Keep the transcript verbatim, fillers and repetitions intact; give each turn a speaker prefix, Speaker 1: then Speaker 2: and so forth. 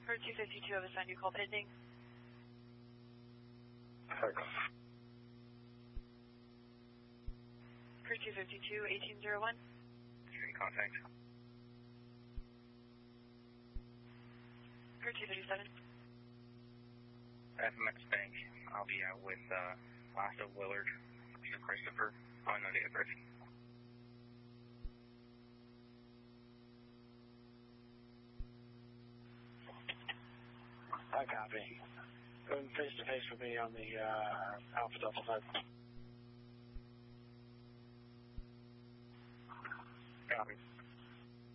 Speaker 1: For two fifty-two, I was assigned you call pending.
Speaker 2: Perfect.
Speaker 1: For two fifty-two, eighteen oh one.
Speaker 2: Three contact.
Speaker 1: For two thirty-seven.
Speaker 2: F M X Bank. I'll be out with uh, Lasso Willard, Peter Christopher, on the data bridge.
Speaker 3: I copy. Going face to face with me on the uh, Alpha Delta side.
Speaker 2: Copy.